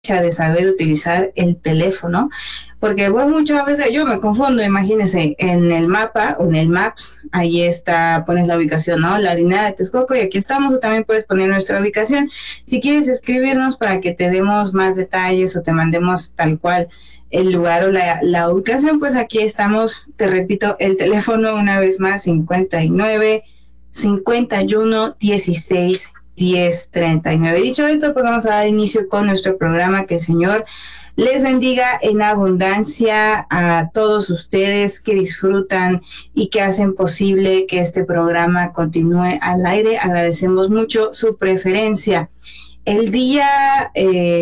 de saber utilizar el teléfono, porque pues muchas veces yo me confundo, imagínense, en el mapa o en el Maps, ahí está, pones la ubicación, ¿no? La Harinera de Texcoco y aquí estamos, o también puedes poner nuestra ubicación. Si quieres escribirnos para que te demos más detalles o te mandemos tal cual el lugar o la ubicación, pues aquí estamos, te repito, el teléfono una vez más, 59 51 16 1039. Dicho esto, pues vamos a dar inicio con nuestro programa. Que el Señor les bendiga en abundancia a todos ustedes que disfrutan y que hacen posible que este programa continúe al aire. Agradecemos mucho su preferencia. El día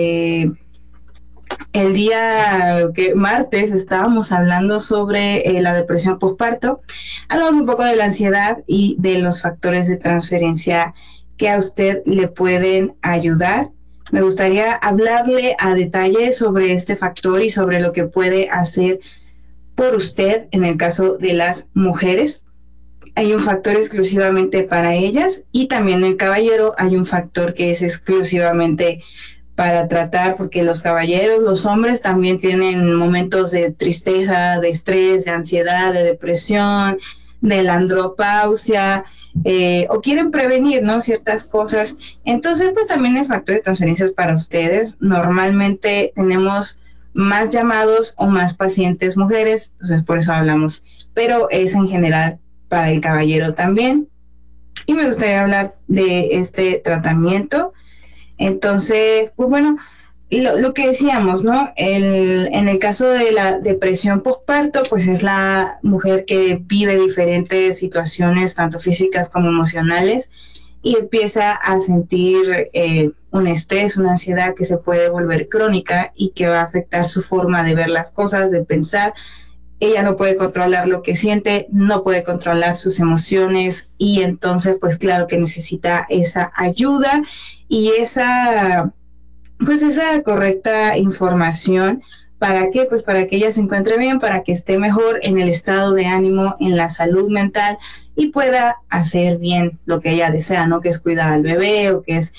que martes estábamos hablando sobre la depresión postparto. Hablamos un poco de la ansiedad y de los factores de transferencia que a usted le pueden ayudar. Me gustaría hablarle a detalle sobre este factor y sobre lo que puede hacer por usted en el caso de las mujeres. Hay un factor exclusivamente para ellas, y también el caballero hay un factor que es exclusivamente para tratar, porque los caballeros, los hombres también tienen momentos de tristeza, de estrés, de ansiedad, de depresión, de la andropausia, o quieren prevenir, ¿no?, ciertas cosas. Entonces, pues también el factor de transferencias para ustedes. Normalmente tenemos más llamados o más pacientes mujeres, entonces por eso hablamos, pero es en general para el caballero también. Y me gustaría hablar de este tratamiento. Entonces, pues bueno, lo que decíamos, ¿no? En el caso de la depresión postparto, pues es la mujer que vive diferentes situaciones, tanto físicas como emocionales, y empieza a sentir un estrés, una ansiedad que se puede volver crónica y que va a afectar su forma de ver las cosas, de pensar. Ella no puede controlar lo que siente, no puede controlar sus emociones, y entonces pues claro que necesita esa ayuda y esa correcta información. ¿Para qué? Pues para que ella se encuentre bien, para que esté mejor en el estado de ánimo, en la salud mental, y pueda hacer bien lo que ella desea, ¿no? Que es cuidar al bebé, o que es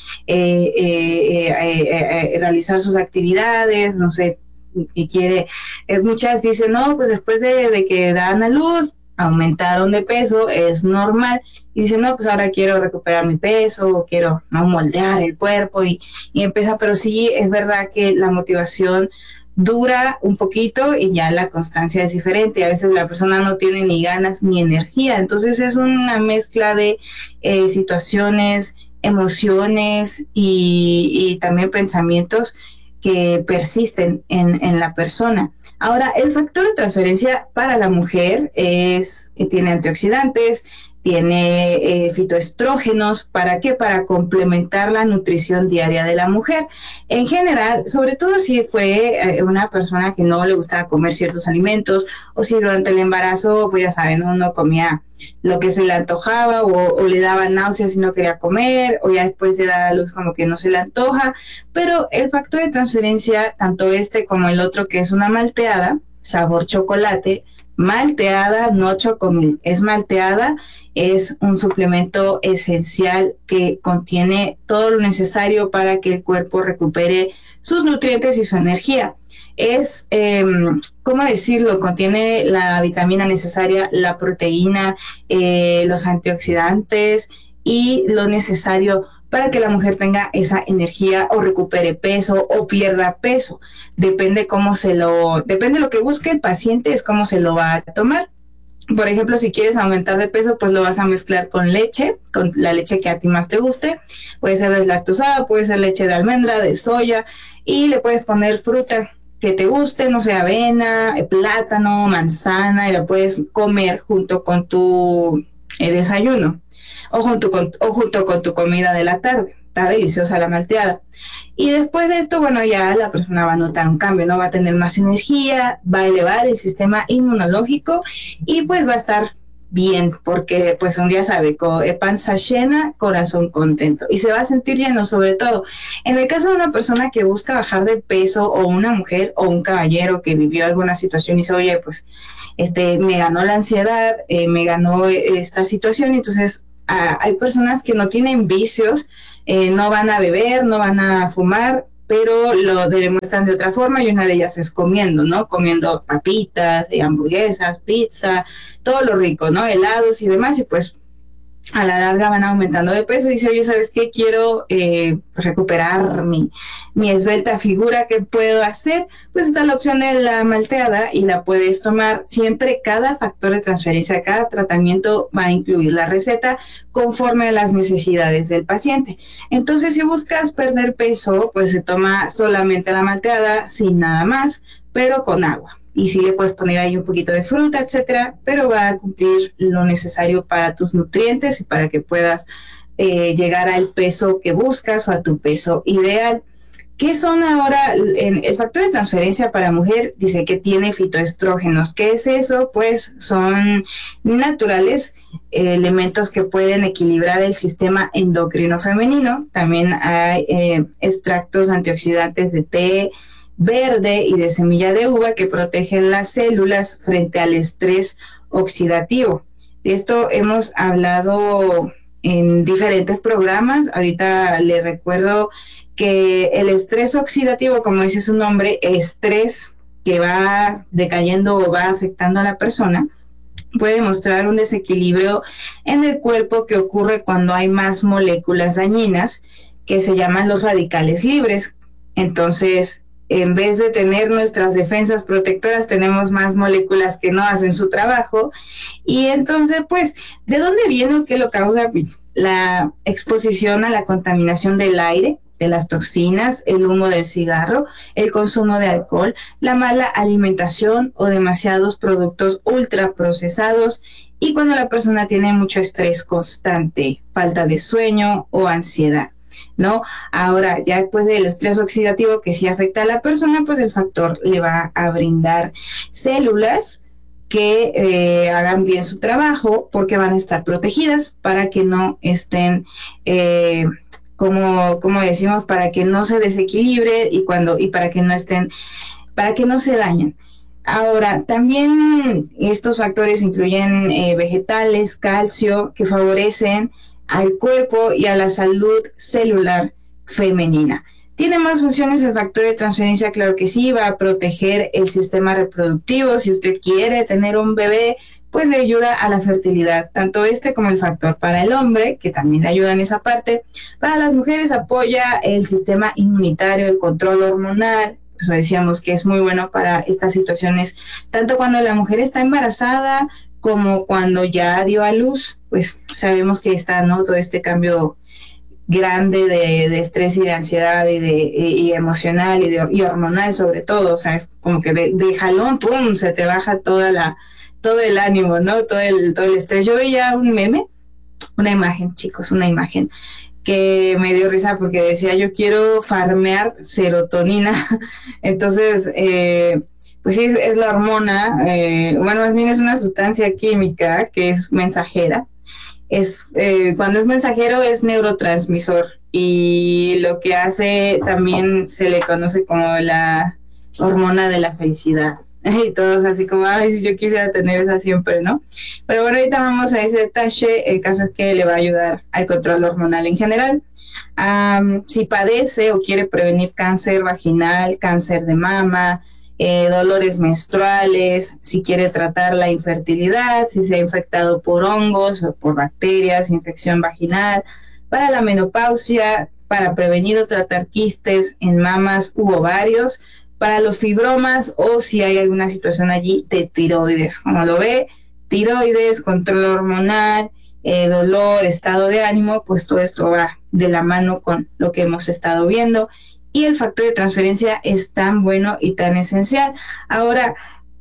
realizar sus actividades, no sé, y quiere, muchas dicen, no, pues después de que dan a luz, aumentaron de peso, es normal, y dicen, no, pues ahora quiero recuperar mi peso, o quiero, no, moldear el cuerpo, y empieza. Pero sí es verdad que la motivación dura un poquito y ya la constancia es diferente. A veces la persona no tiene ni ganas ni energía, entonces es una mezcla de situaciones, emociones y también pensamientos que persisten en la persona. Ahora, el factor de transferencia para la mujer tiene antioxidantes, tiene fitoestrógenos. ¿Para qué? Para complementar la nutrición diaria de la mujer. En general, sobre todo si fue una persona que no le gustaba comer ciertos alimentos, o si durante el embarazo, pues ya saben, uno comía lo que se le antojaba, o le daba náuseas y no quería comer, o ya después de dar a luz como que no se le antoja. Pero el factor de transferencia, tanto este como el otro, que es una malteada, sabor chocolate, malteada, no chocomil, es malteada, es un suplemento esencial que contiene todo lo necesario para que el cuerpo recupere sus nutrientes y su energía. Es, ¿cómo decirlo? Contiene la vitamina necesaria, la proteína, los antioxidantes y lo necesario para que la mujer tenga esa energía, o recupere peso o pierda peso. Depende de lo que busque el paciente, es cómo se lo va a tomar. Por ejemplo, si quieres aumentar de peso, pues lo vas a mezclar con leche, con la leche que a ti más te guste. Puede ser deslactosada, puede ser leche de almendra, de soya, y le puedes poner fruta que te guste, no sé, avena, plátano, manzana, y la puedes comer junto con tu desayuno, o junto con tu comida de la tarde. Está deliciosa la malteada. Y después de esto, bueno, ya la persona va a notar un cambio, ¿no? Va a tener más energía, va a elevar el sistema inmunológico, y pues va a estar bien, porque pues un día sabe, con panza llena, corazón contento, y se va a sentir lleno. Sobre todo en el caso de una persona que busca bajar de peso, o una mujer o un caballero que vivió alguna situación y dice, oye, pues me ganó la ansiedad, me ganó esta situación. Entonces hay personas que no tienen vicios, no van a beber, no van a fumar, pero lo demuestran de otra forma y una de ellas es comiendo, ¿no? Comiendo papitas, hamburguesas, pizza, todo lo rico, ¿no? Helados y demás, y pues a la larga van aumentando de peso y dice, oye, ¿sabes qué? Quiero recuperar mi esbelta figura, ¿qué puedo hacer? Pues está la opción de la malteada y la puedes tomar siempre. Cada factor de transferencia, cada tratamiento va a incluir la receta conforme a las necesidades del paciente. Entonces, si buscas perder peso, pues se toma solamente la malteada, sin nada más, pero con agua. Y sí le puedes poner ahí un poquito de fruta, etcétera, pero va a cumplir lo necesario para tus nutrientes y para que puedas llegar al peso que buscas o a tu peso ideal. ¿Qué son ahora? El factor de transferencia para mujer dice que tiene fitoestrógenos. ¿Qué es eso? Pues son naturales, elementos que pueden equilibrar el sistema endocrino femenino. También hay extractos antioxidantes de té verde y de semilla de uva que protegen las células frente al estrés oxidativo. De esto hemos hablado en diferentes programas. Ahorita le recuerdo que el estrés oxidativo, como dice su nombre, estrés que va decayendo o va afectando a la persona, puede mostrar un desequilibrio en el cuerpo que ocurre cuando hay más moléculas dañinas que se llaman los radicales libres. Entonces, en vez de tener nuestras defensas protectoras, tenemos más moléculas que no hacen su trabajo. Y entonces, pues, ¿de dónde viene o qué lo causa? La exposición a la contaminación del aire, de las toxinas, el humo del cigarro, el consumo de alcohol, la mala alimentación o demasiados productos ultraprocesados, y cuando la persona tiene mucho estrés constante, falta de sueño o ansiedad, ¿no? Ahora, ya después del estrés oxidativo que sí afecta a la persona, pues el factor le va a brindar células que hagan bien su trabajo, porque van a estar protegidas para que no estén, como decimos, para que no se desequilibre y para que no estén, para que no se dañen. Ahora, también estos factores incluyen vegetales, calcio, que favorecen al cuerpo y a la salud celular femenina. ¿Tiene más funciones el factor de transferencia? Claro que sí, va a proteger el sistema reproductivo. Si usted quiere tener un bebé, pues le ayuda a la fertilidad, tanto como el factor para el hombre, que también le ayuda en esa parte. Para las mujeres apoya el sistema inmunitario, el control hormonal. Pues decíamos que es muy bueno para estas situaciones, tanto cuando la mujer está embarazada como cuando ya dio a luz. Pues sabemos que está, ¿no?, todo este cambio grande de estrés y de ansiedad y emocional y hormonal sobre todo. O sea, es como que de jalón, pum, se te baja todo el ánimo, ¿no? Todo el estrés. Yo veía un meme, una imagen, chicos, una imagen que me dio risa porque decía, yo quiero farmear serotonina. Entonces, pues sí, es la hormona, bueno, más bien es una sustancia química que es mensajera. Cuando es mensajero es neurotransmisor, y lo que hace también se le conoce como la hormona de la felicidad. Y todos así como, ay, yo quisiera tener esa siempre, ¿no? Pero bueno, ahorita vamos a ese detalle. El caso es que le va a ayudar al control hormonal en general. Si padece o quiere prevenir cáncer vaginal, cáncer de mama, dolores menstruales, si quiere tratar la infertilidad, si se ha infectado por hongos o por bacterias, infección vaginal, para la menopausia, para prevenir o tratar quistes en mamas u ovarios, para los fibromas, o si hay alguna situación allí de tiroides. Como lo ve, tiroides, control hormonal, dolor, estado de ánimo, pues todo esto va de la mano con lo que hemos estado viendo. Y el factor de transferencia es tan bueno y tan esencial. Ahora,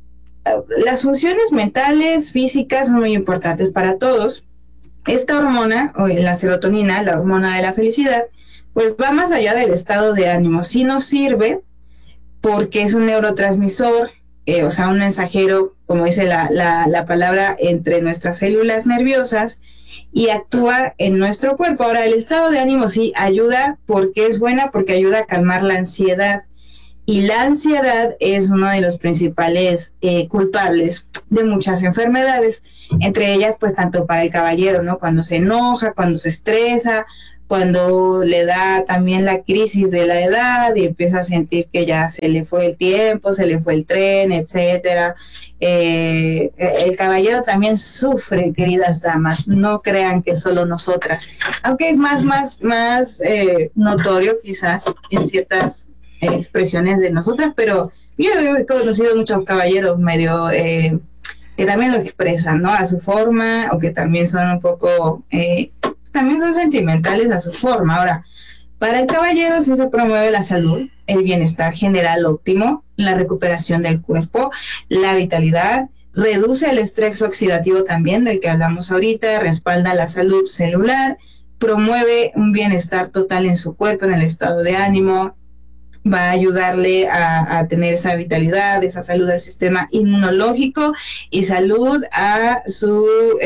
las funciones mentales, físicas, son muy importantes para todos. Esta hormona, o la serotonina, la hormona de la felicidad, pues va más allá del estado de ánimo. Sí nos sirve porque es un neurotransmisor, o sea, un mensajero, como dice la palabra, entre nuestras células nerviosas, y actúa en nuestro cuerpo. Ahora, el estado de ánimo sí ayuda, porque es buena, porque ayuda a calmar la ansiedad. Y la ansiedad es uno de los principales culpables de muchas enfermedades, entre ellas, pues, tanto para el caballero, ¿no? Cuando se enoja, cuando se estresa, cuando le da también la crisis de la edad y empieza a sentir que ya se le fue el tiempo, se le fue el tren, etcétera. El caballero también sufre, queridas damas, no crean que solo nosotras, aunque es más notorio quizás en ciertas expresiones de nosotras, pero yo he conocido muchos caballeros medio que también lo expresan, ¿no? A su forma, o que también son un poco también son sentimentales a su forma. Ahora, para el caballero sí se promueve la salud, el bienestar general óptimo, la recuperación del cuerpo, la vitalidad, reduce el estrés oxidativo también, del que hablamos ahorita, respalda la salud celular, promueve un bienestar total en su cuerpo, en el estado de ánimo, va a ayudarle a tener esa vitalidad, esa salud al sistema inmunológico y salud a su,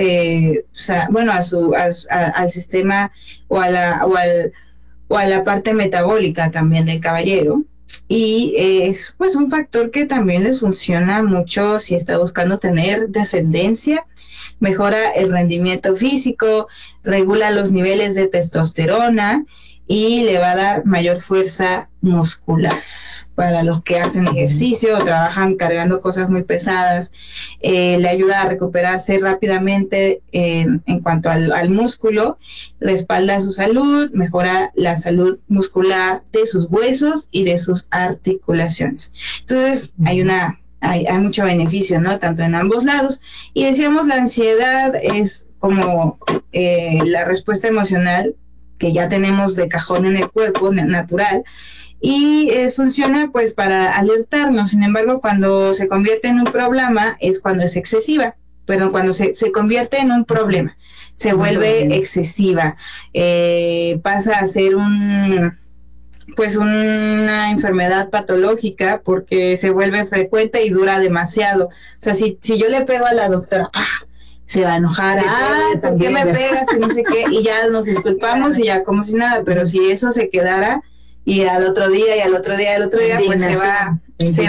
al sistema o a la parte metabólica también del caballero. Y es pues un factor que también les funciona mucho si está buscando tener descendencia, mejora el rendimiento físico, regula los niveles de testosterona y le va a dar mayor fuerza muscular. Para los que hacen ejercicio o trabajan cargando cosas muy pesadas, le ayuda a recuperarse rápidamente en cuanto al músculo, respalda su salud, mejora la salud muscular de sus huesos y de sus articulaciones. Entonces hay mucho beneficio, ¿no? Tanto en ambos lados. Y decíamos, la ansiedad es como la respuesta emocional que ya tenemos de cajón en el cuerpo, natural, y funciona pues para alertarnos. Sin embargo, cuando se convierte en un problema es cuando es excesiva, perdón, cuando se convierte en un problema, se vuelve excesiva, pasa a ser una enfermedad patológica porque se vuelve frecuente y dura demasiado. O sea, si yo le pego a la doctora, ¡pah!, se va a enojar, ¿por qué me pegas? Y no sé qué, y ya nos disculpamos y ya como si nada. Pero si eso se quedara y al otro día y al otro día y al otro día, pues se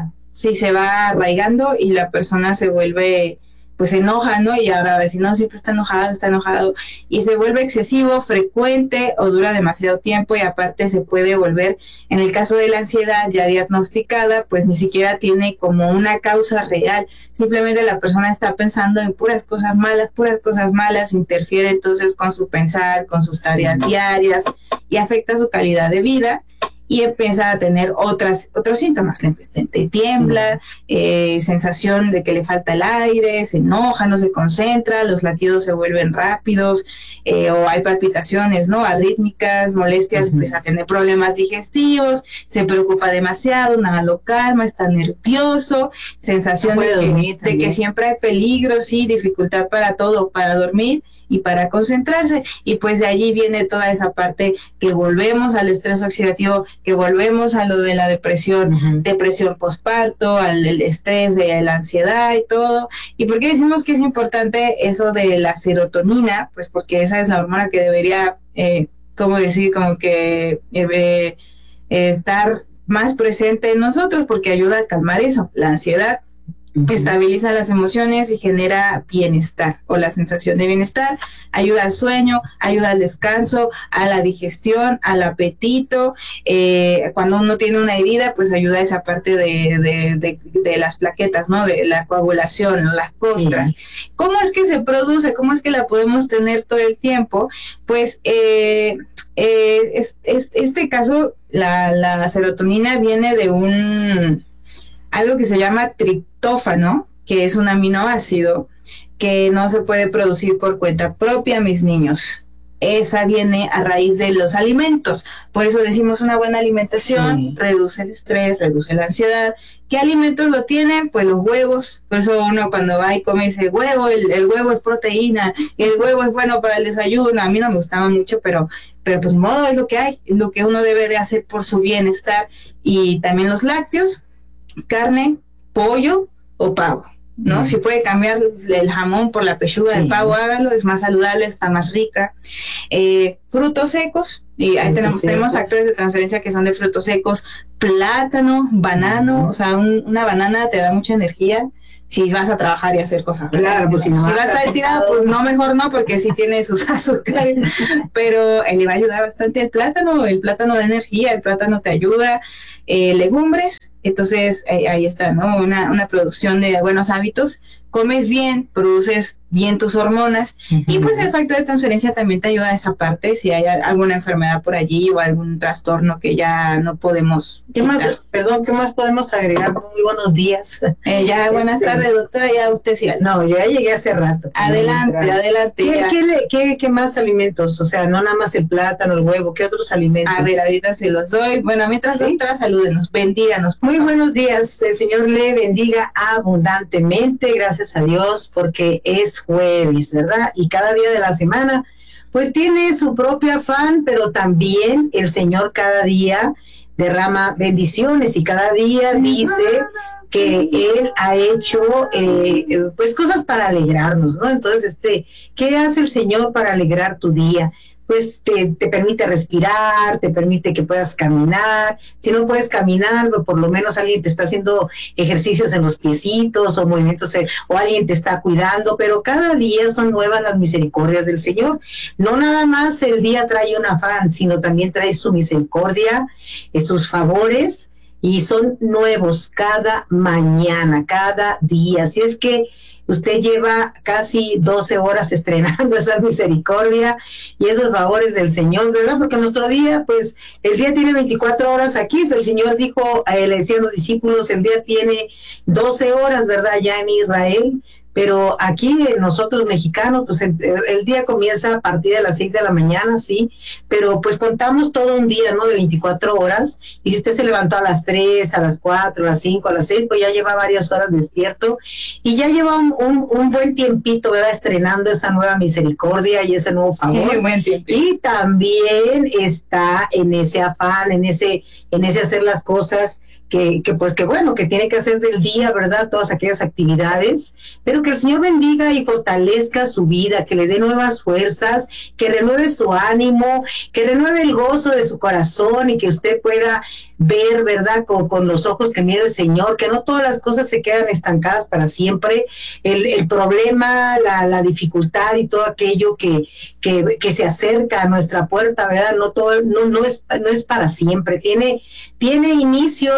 va arraigando y la persona se vuelve, pues se enoja, ¿no? Y ahora si no, siempre está enojado y se vuelve excesivo, frecuente o dura demasiado tiempo, y aparte se puede volver, en el caso de la ansiedad ya diagnosticada, pues ni siquiera tiene como una causa real, simplemente la persona está pensando en puras cosas malas, interfiere entonces con su pensar, con sus tareas diarias y afecta su calidad de vida. Y empieza a tener otros síntomas, le tiembla, sensación de que le falta el aire, se enoja, no se concentra, los latidos se vuelven rápidos, o hay palpitaciones, ¿no?, arrítmicas, molestias, empieza a tener problemas digestivos, se preocupa demasiado, nada lo calma, está nervioso, sensación de que siempre hay peligro, sí, dificultad para todo, para dormir y para concentrarse. Y pues de allí viene toda esa parte que volvemos al estrés oxidativo, que volvemos a lo de la depresión, depresión posparto, al estrés de la ansiedad y todo. ¿Y por qué decimos que es importante eso de la serotonina? Pues porque esa es la hormona que debería, estar más presente en nosotros, porque ayuda a calmar eso, la ansiedad. Estabiliza las emociones y genera bienestar, o la sensación de bienestar, ayuda al sueño, ayuda al descanso, a la digestión, al apetito. Cuando uno tiene una herida, pues ayuda a esa parte de las plaquetas, ¿no?, de la coagulación, las costras. Sí. ¿Cómo es que se produce? ¿Cómo es que la podemos tener todo el tiempo? Pues este caso, la serotonina viene de algo que se llama triptófano, que es un aminoácido que no se puede producir por cuenta propia, mis niños. Esa viene a raíz de los alimentos. Por eso decimos, una buena alimentación reduce el estrés, reduce la ansiedad. ¿Qué alimentos lo tienen? Pues los huevos. Por eso uno cuando va y come dice, huevo, el huevo es proteína, el huevo es bueno para el desayuno. A mí no me gustaba mucho, pero pues modo, es lo que hay, es lo que uno debe de hacer por su bienestar. Y también los lácteos, carne, pollo o pavo, ¿no? Si puede cambiar el jamón por la pechuga del pavo, hágalo, es más saludable, está más rica. Frutos secos, y ahí tenemos factores de transferencia que son de frutos secos, plátano, banano, o sea, una banana te da mucha energía, si vas a trabajar y hacer cosas. Claro, pues si vas a estar tirada, pues no, mejor no, porque sí tiene sus azúcares, pero le va a ayudar bastante el plátano da energía, el plátano te ayuda, legumbres, entonces ahí está, ¿no? Una producción de buenos hábitos, comes bien, produces bien tus hormonas, y pues el factor de transferencia también te ayuda a esa parte, si hay alguna enfermedad por allí o algún trastorno que ya no podemos ¿Qué más podemos agregar? Muy buenos días. Ya, buenas tardes, doctora, ya usted sí. No, yo ya llegué hace rato. Adelante. ¿Qué más alimentos? O sea, no nada más el plátano, el huevo, ¿qué otros alimentos? A ver, ahorita se los doy. Bueno, mientras, doctora, salúdenos, bendíganos. Muy buenos días, el Señor le bendiga abundantemente, gracias a Dios, porque es jueves, ¿verdad? Y cada día de la semana, pues tiene su propio afán, pero también el Señor cada día derrama bendiciones y cada día dice que Él ha hecho pues cosas para alegrarnos, ¿no? Entonces, ¿qué hace el Señor para alegrar tu día? Pues te permite respirar, te permite que puedas caminar. Si no puedes caminar, pues por lo menos alguien te está haciendo ejercicios en los piecitos o movimientos, o alguien te está cuidando, pero cada día son nuevas las misericordias del Señor. No nada más el día trae un afán, sino también trae su misericordia, sus favores, y son nuevos cada mañana, cada día. Así es que usted lleva casi 12 horas estrenando esa misericordia y esos favores del Señor, ¿verdad? Porque nuestro día, pues, el día tiene 24 horas aquí. El Señor dijo, le decían los discípulos, el día tiene 12 horas, ¿verdad? Ya en Israel. Pero aquí nosotros mexicanos, pues el día comienza a partir de las 6 de la mañana, sí, pero pues contamos todo un día, ¿no? De 24 horas, y si usted se levantó a las 3, a las 4, a las 5, a las 6, pues ya lleva varias horas despierto, y ya lleva un buen tiempito, ¿verdad? Estrenando esa nueva misericordia y ese nuevo favor. Sí, buen tiempo. Y también está en ese afán, en ese hacer las cosas que bueno, que tiene que hacer del día, ¿verdad? Todas aquellas actividades, pero que el Señor bendiga y fortalezca su vida, que le dé nuevas fuerzas, que renueve su ánimo, que renueve el gozo de su corazón y que usted pueda ver, ¿verdad? Con los ojos que mira el Señor, que no todas las cosas se quedan estancadas para siempre. El problema, la dificultad y todo aquello que se acerca a nuestra puerta, ¿verdad? No es para siempre. Tiene inicio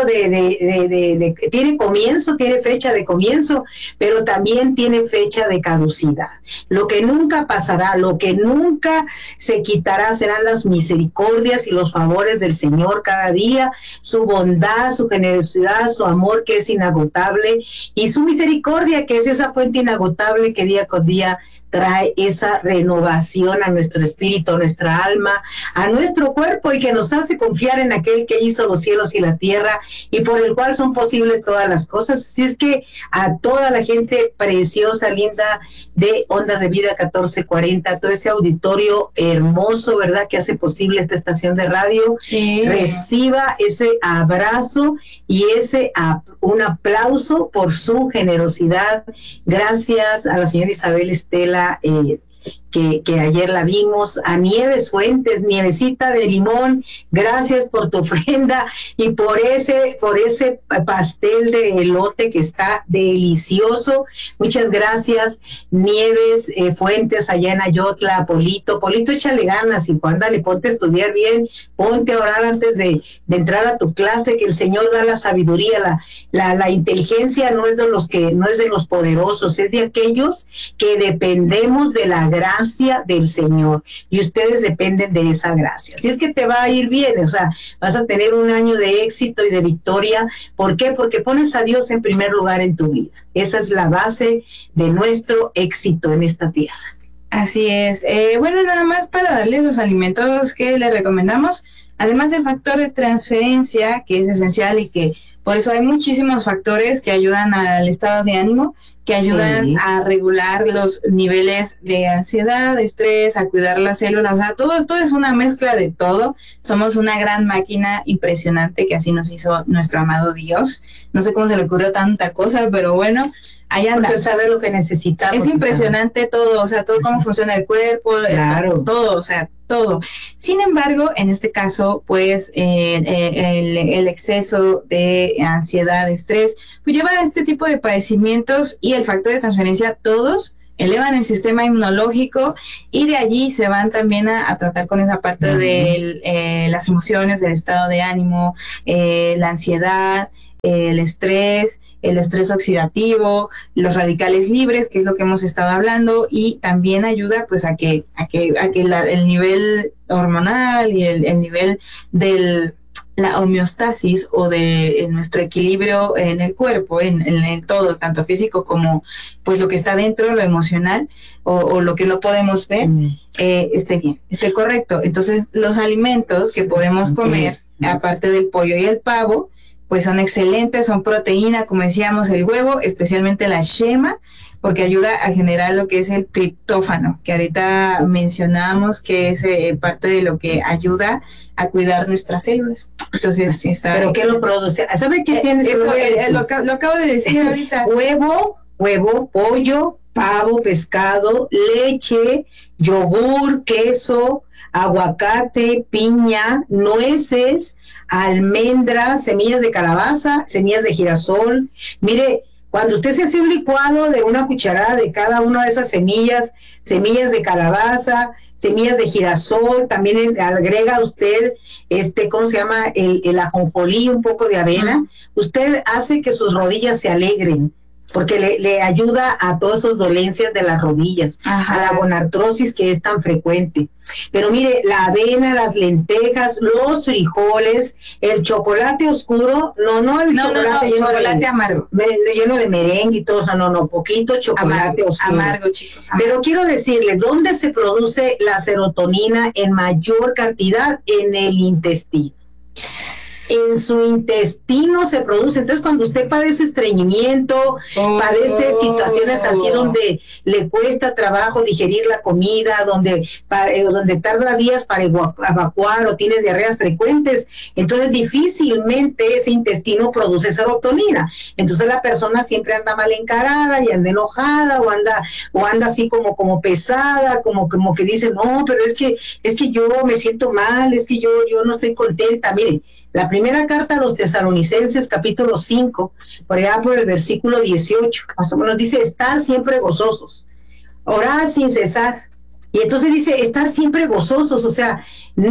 tiene comienzo, tiene fecha de comienzo, pero también tiene fecha de caducidad. Lo que nunca pasará, lo que nunca se quitará serán las misericordias y los favores del Señor cada día, su bondad, su generosidad, su amor que es inagotable, y su misericordia que es esa fuente inagotable que día con día trae esa renovación a nuestro espíritu, a nuestra alma, a nuestro cuerpo, y que nos hace confiar en aquel que hizo los cielos y la tierra y por el cual son posibles todas las cosas. Así es que a toda la gente preciosa, linda de Ondas de Vida 1440, todo ese auditorio hermoso, ¿verdad?, que hace posible esta estación de radio, sí, reciba ese abrazo y un aplauso por su generosidad. Gracias a la señora Isabel Estela, que ayer la vimos, a Nieves Fuentes, Nievecita de Limón, gracias por tu ofrenda y por ese pastel de elote que está delicioso. Muchas gracias, Nieves Fuentes, allá en Ayotla. Polito, échale ganas, hijo, ándale, ponte a estudiar bien, ponte a orar antes de entrar a tu clase, que el Señor da la sabiduría, la inteligencia no es de los poderosos, es de aquellos que dependemos de la gracia del Señor, y ustedes dependen de esa gracia. Así es que te va a ir bien, o sea, vas a tener un año de éxito y de victoria. ¿Por qué? Porque pones a Dios en primer lugar en tu vida. Esa es la base de nuestro éxito en esta tierra. Así es. Bueno, nada más para darles los alimentos que les recomendamos, además del factor de transferencia, que es esencial y que por eso hay muchísimos factores que ayudan al estado de ánimo, que ayudan a regular los niveles de ansiedad, de estrés, a cuidar las células, o sea, todo es una mezcla de todo. Somos una gran máquina impresionante que así nos hizo nuestro amado Dios. No sé cómo se le ocurrió tanta cosa, pero bueno, ahí anda. Porque sabe lo que necesitamos. Es impresionante todo, o sea, todo cómo funciona el cuerpo, claro. todo, o sea, todo. Sin embargo, en este caso, pues el exceso de ansiedad, estrés, pues lleva a este tipo de padecimientos, y el factor de transferencia, todos elevan el sistema inmunológico, y de allí se van también a tratar con esa parte de las emociones, del estado de ánimo, la ansiedad, el estrés oxidativo, los radicales libres, que es lo que hemos estado hablando, y también ayuda pues a que el nivel hormonal y el nivel de la homeostasis o de nuestro equilibrio en el cuerpo, en todo, tanto físico como pues lo que está dentro, lo emocional o lo que no podemos ver, esté bien, esté correcto. Entonces, los alimentos que podemos comer, aparte del pollo y el pavo, pues son excelentes, son proteína, como decíamos, el huevo, especialmente la yema, porque ayuda a generar lo que es el triptófano, que ahorita mencionamos que es parte de lo que ayuda a cuidar nuestras células. Entonces, ¿pero qué lo produce? ¿Sabe qué tiene? Eso, lo acabo de decir ahorita. Huevo, pollo, pavo, pescado, leche, yogur, queso, aguacate, piña, nueces, almendras, semillas de calabaza, semillas de girasol. Mire, cuando usted se hace un licuado de una cucharada de cada una de esas semillas de calabaza, semillas de girasol, también agrega usted, ¿cómo se llama? El ajonjolí, un poco de avena. Usted hace que sus rodillas se alegren, porque le ayuda a todas esas dolencias de las rodillas, a la gonartrosis que es tan frecuente. Pero mire, la avena, las lentejas, los frijoles, el chocolate oscuro, chocolate amargo, lleno de merengue y todo eso, poquito chocolate oscuro. Amargo, chicos. Amargo. Pero quiero decirle, ¿dónde se produce la serotonina en mayor cantidad? En el intestino. En su intestino se produce. Entonces, cuando usted padece estreñimiento, padece situaciones así donde le cuesta trabajo digerir la comida, donde tarda días para evacuar o tiene diarreas frecuentes, entonces difícilmente ese intestino produce serotonina. Entonces la persona siempre anda mal encarada y anda enojada o anda así como pesada, como que dice, no, pero es que yo me siento mal, es que yo no estoy contenta. Miren, la primera carta a los Tesalonicenses, capítulo 5, por allá por el versículo 18, más o menos dice, estar siempre gozosos, orar sin cesar. Y entonces dice, estar siempre gozosos, o sea,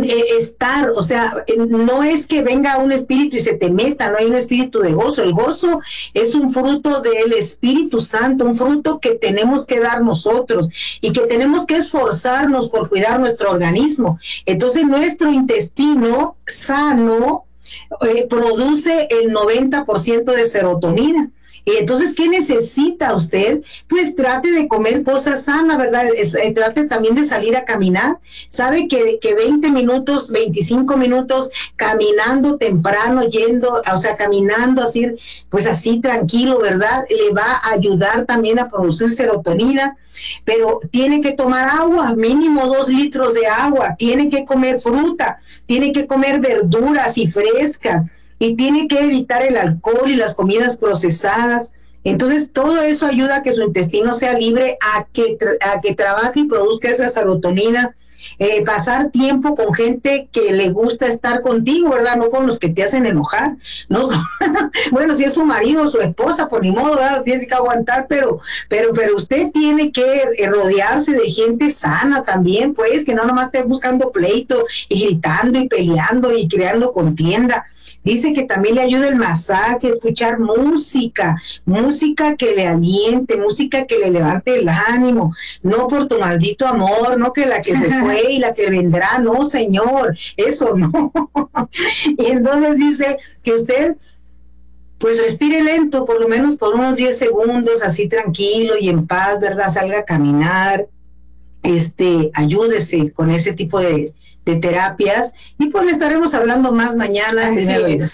no es que venga un espíritu y se te meta, no hay un espíritu de gozo. El gozo es un fruto del Espíritu Santo, un fruto que tenemos que dar nosotros y que tenemos que esforzarnos por cuidar nuestro organismo. Entonces, nuestro intestino sano produce el 90% de serotonina. Y entonces, ¿qué necesita usted? Pues trate de comer cosas sanas, ¿verdad? Trate también de salir a caminar. Sabe que 20 minutos, 25 minutos caminando temprano, caminando así, pues así tranquilo, ¿verdad? Le va a ayudar también a producir serotonina. Pero tiene que tomar agua, mínimo 2 litros de agua. Tiene que comer fruta, tiene que comer verduras y frescas. Y tiene que evitar el alcohol y las comidas procesadas. Entonces, todo eso ayuda a que su intestino sea libre, a que trabaje y produzca esa serotonina. Pasar tiempo con gente que le gusta estar contigo, ¿verdad? No con los que te hacen enojar, ¿no? Bueno, si es su marido o su esposa, pues ni modo, ¿verdad? Tiene que aguantar, pero usted tiene que rodearse de gente sana también, pues, que no nomás esté buscando pleito y gritando y peleando y creando contienda. Dice que también le ayuda el masaje, escuchar música que le aliente, música que le levante el ánimo, no por tu maldito amor, no que la que se fue y la que vendrá, no señor, eso no. Y entonces dice que usted pues respire lento, por lo menos por unos 10 segundos, así tranquilo y en paz, ¿verdad? Salga a caminar, ayúdese con ese tipo de terapias, y pues le estaremos hablando más mañana.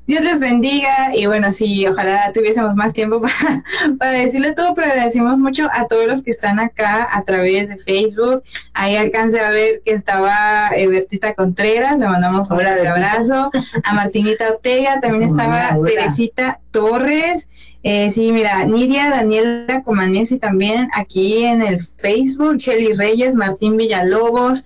Dios les bendiga y bueno, sí, ojalá tuviésemos más tiempo para decirle todo, pero agradecemos mucho a todos los que están acá a través de Facebook. Ahí alcancé a ver que estaba Bertita Contreras, le mandamos un fuerte abrazo. A Martinita Ortega, también estaba Teresita Torres. Sí, mira, Nidia Daniela Comanesi también aquí en el Facebook, Shelly Reyes, Martín Villalobos,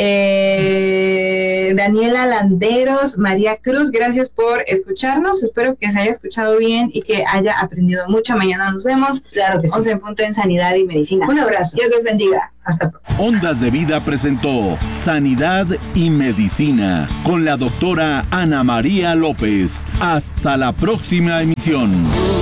Daniela Landeros, María Cruz, gracias por escucharnos, espero que se haya escuchado bien y que haya aprendido mucho. Mañana nos vemos, claro que sí. 11 en punto en Sanidad y Medicina. Un abrazo. Dios les bendiga. Hasta pronto. Ondas de Vida presentó Sanidad y Medicina con la doctora Ana María López. Hasta la próxima emisión.